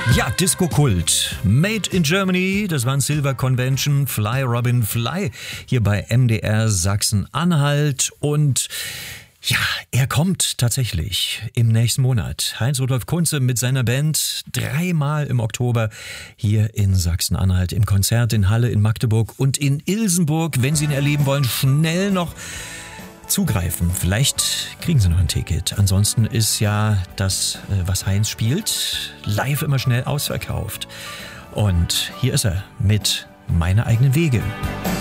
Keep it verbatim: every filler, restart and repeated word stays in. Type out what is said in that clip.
Ja, Disco Kult. Made in Germany, das war ein Silver Convention. Fly Robin Fly hier bei M D R Sachsen-Anhalt. Und ja, er kommt tatsächlich im nächsten Monat. Heinz-Rudolf Kunze mit seiner Band dreimal im Oktober hier in Sachsen-Anhalt im Konzert in Halle, in Magdeburg und in Ilsenburg. Wenn Sie ihn erleben wollen, schnell noch zugreifen. Vielleicht kriegen Sie noch ein Ticket. Ansonsten ist ja das, was Heinz spielt, live immer schnell ausverkauft. Und hier ist er mit Meine eigenen Wege.